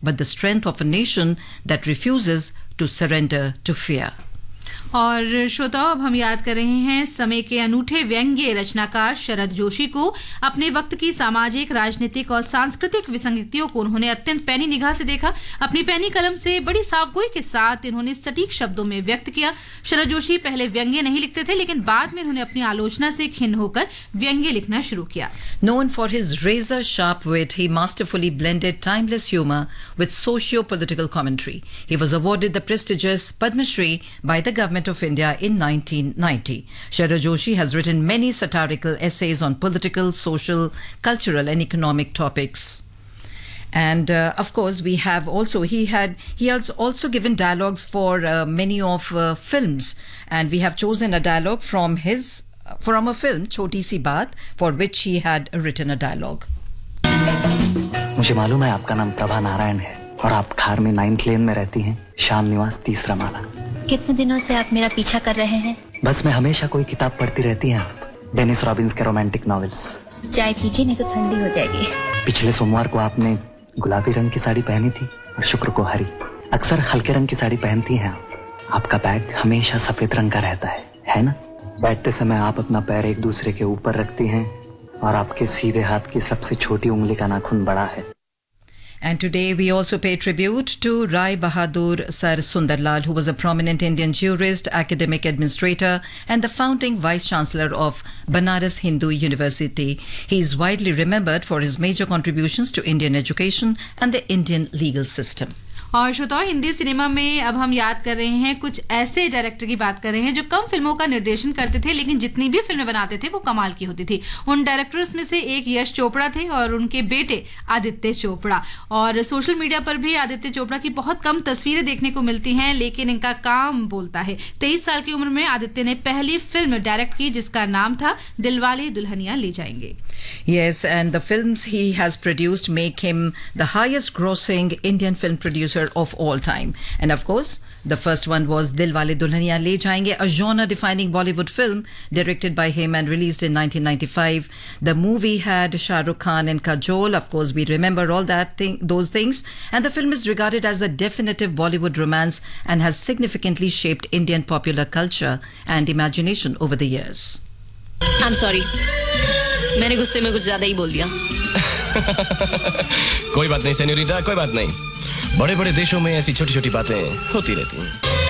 but the strength of a nation that refuses to surrender to fear. और श्रोताओं, अब हम याद कर रहे हैं समय के अनूठे व्यंग्य रचनाकार शरद जोशी को। अपने वक्त की सामाजिक, राजनीतिक और सांस्कृतिक विसंगतियों को उन्होंने अत्यंत पैनी निगाह से देखा। अपनी पैनी कलम से बड़ी साफगोई के साथ इन्होंने सटीक शब्दों में व्यक्त किया। शरद जोशी पहले व्यंग्य नहीं लिखते थे, लेकिन बाद में उन्होंने अपनी आलोचना से खिन्न होकर व्यंग्य लिखना शुरू किया। Known for his razor-sharp wit, he masterfully blended timeless humor with socio-political commentary. He was awarded the prestigious Padma Shri by the Government of India in 1990. Sharad Joshi has written many satirical essays on political, social, cultural and economic topics. And of course, he has also given dialogues for many of films, and we have chosen a dialogue from a film, Choti Si Baat, for which he had written a dialogue. मुझे मालूम है आपका नाम प्रभा नारायण है और आप खार में 9th लेन में रहती हैं, शाम निवास 3रा माला। कितने दिनों से आप मेरा पीछा कर रहे हैं? बस मैं हमेशा कोई किताब पढ़ती रहती हैं आप, डेनिस रॉबिन्स के रोमांटिक नॉवेल्स। चाय पीजिए, नहीं तो ठंडी हो जाएगी। पिछले सोमवार को आपने गुलाबी रंग की साड़ी पहनी थी और शुक्र को हरी। अक्सर हल्के रंग की साड़ी पहनती हैं आप। आपका बैग हमेशा सफेद रंग का रहता है ना? बैठते समय आप अपना पैर एक दूसरे के ऊपर रखती हैं और आपके सीधे हाथ की सबसे छोटी उंगली का नाखून बड़ा है। And today we also pay tribute to Rai Bahadur Sir Sundarlal, who was a prominent Indian jurist, academic administrator and the founding vice-chancellor of Banaras Hindu University. He is widely remembered for his major contributions to Indian education and the Indian legal system. और श्रोताओं, Hindi cinema में अब हम याद कर रहे हैं कुछ ऐसे डायरेक्टर की बात कर रहे हैं जो कम फिल्मों का निर्देशन करते थे, लेकिन जितनी भी फिल्में बनाते थे वो कमाल की होती थी। उन डायरेक्टर्स में से एक यश चोपड़ा थे और उनके बेटे आदित्य चोपड़ा। और सोशल मीडिया पर भी आदित्य चोपड़ा की बहुत कम तस्वीरें देखने को मिलती हैं, लेकिन इनका काम बोलता है। 23 साल की उम्र में आदित्य ने पहली फिल्म डायरेक्ट की जिसका नाम था दिलवाले दुल्हनिया ले जाएंगे। Yes, and the films he has produced make him the highest grossing Indian film producer of all time. And of course, the first one was Dilwale Dulhaniya Le Jayenge, a genre-defining Bollywood film directed by him and released in 1995. The movie had Shah Rukh Khan and Kajol. Of course, we remember all those things. And the film is regarded as a definitive Bollywood romance and has significantly shaped Indian popular culture and imagination over the years. I'm sorry. मैंने गुस्से में कुछ ज्यादा ही बोल दिया। कोई बात नहीं सेन्योरिटा, कोई बात नहीं। बड़े-बड़े देशों में ऐसी छोटी-छोटी बातें होती रहती हैं।